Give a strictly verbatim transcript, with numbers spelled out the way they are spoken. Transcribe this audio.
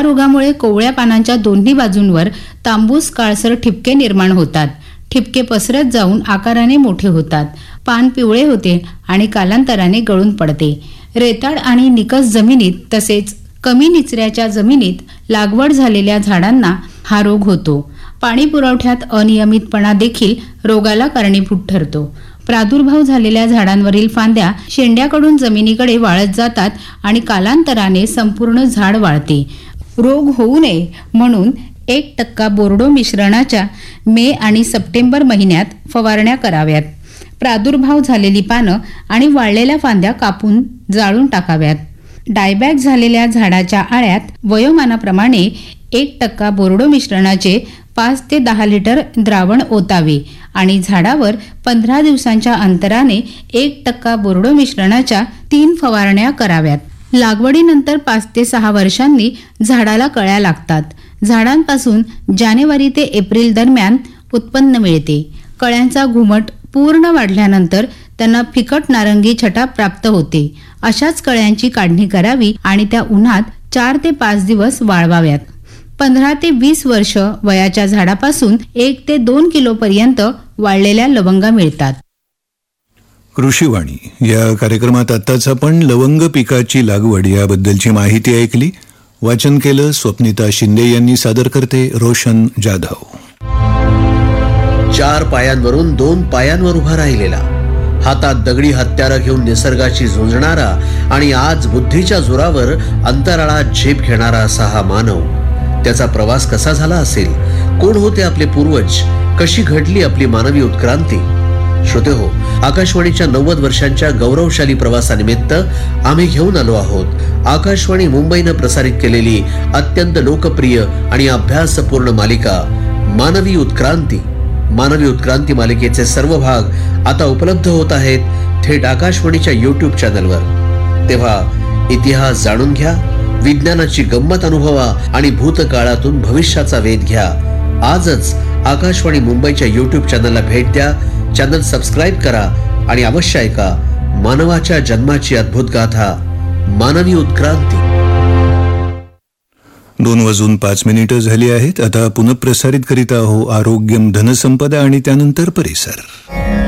रोगामुळे कोवळ्या पानांच्या दोन्ही बाजूंवर तांबूस काळसर ठिपके निर्माण होतात. ठिपके पसरत जाऊन आकाराने मोठे होतात. पान पिवळे होते आणि कालांतराने गळून पडते. रेताड आणि निकस जमिनीत तसेच कमी निचऱ्याच्या जमिनीत लागवड झालेल्या झाडांना हा रोग होतो. पाणी पुरवठ्यात अनियमितपणा देखील रोगाला कारणीभूत ठरतो. प्रादुर्भाव झालेल्या झाडांवरील फांद्या शेंड्याकडून जमिनीकडे वाळत जातात आणि कालांतराने संपूर्ण झाड वाळते. रोग होऊ नये म्हणून एक टक्का बोर्डो मिश्रणाच्या मे आणि सप्टेंबर महिन्यात फवारण्या कराव्यात. प्रादुर्भाव झालेली पानं आणि वाळलेल्या फांद्या कापून जाळून टाकाव्यात. डायबॅक झालेल्या झाडाच्या आळ्यात वयोमानाप्रमाणे एक टक्का बोर्डो मिश्रणाचे पाच ते दहा लिटर द्रावण ओतावे आणि झाडावर पंधरा दिवसांच्या अंतराने एक टक्का बोर्डो मिश्रणाच्या तीन फवारण्या कराव्यात. लागवडीनंतर पाच ते सहा वर्षांनी झाडाला कळ्या लागतात. झाडांपासून जानेवारी ते एप्रिल दरम्यान उत्पन्न मिळते. कळ्यांचा घुमट पूर्ण वाढल्यानंतर त्यांना फिकट नारंगी छटा प्राप्त होते. अशाच कळ्यांची काढणी करावी आणि त्या उन्हात चार ते पाच दिवस वाळवाव्यात. पंधरा ते वीस वर्ष वयाच्या झाडापासून एक ते दोन किलो पर्यंत वाळलेल्या लवंगा मिळतात. कृषीवाणी या कार्यक्रमात आताच आपण लवंग पिकाची लागवड याबद्दलची माहिती ऐकली. वाचन केलं स्वप्निता शिंदे यांनी. सादर करते रोशन जाधव. चार पायांवरून दोन पायांवर उभा राहिलेला, हातात दगडी हत्यारं घेऊन निसर्गाशी झुंजणारा आणि आज बुद्धीच्या जोरावर अंतराळात झेप घेणारा असा हा मानव. त्याचा प्रवास कसा झाला असेल? कोण होते आपले पूर्वज? कशी घडली आपली मानवी उत्क्रांती? श्रोतेहो, आकाशवाणीच्या नव्वद वर्षांच्या गौरवशाली प्रवासानिमित्त आम्ही घेऊन आलो आहोत आकाशवाणी मुंबईनं प्रसारित केलेली अत्यंत लोकप्रिय आणि अभ्यासपूर्ण मालिका मानवी उत्क्रांती. मानवी उत्क्रांती मालिकेचे सर्व भाग आता उपलब्ध होत आहेत थेट आकाशवाणीच्या युट्यूब चॅनलवर. तेव्हा इतिहास जाणून घ्या, विज्ञानाची गंमत अनुभवा आणि भूतकाळातून भविष्याचा वेध घ्या. आजच आकाशवाणी मुंबईच्या युट्यूब चॅनलला भेट द्या, चॅनल सबस्क्राईब करा आणि अवश्य ऐका मानवाच्या जन्माची अद्भुत गाथा मानवी उत्क्रांती. दोन वाजून पाच मिनिटं झाली आहेत. आता पुनःप्रसारित करीत आहो आरोग्यम धनसंपदा आणि त्यानंतर परिसर.